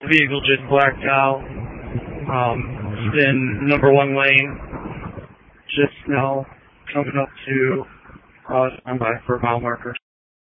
The vehicle just blacked out. It's in number 1 lane. Just now coming up to standby for mile markers.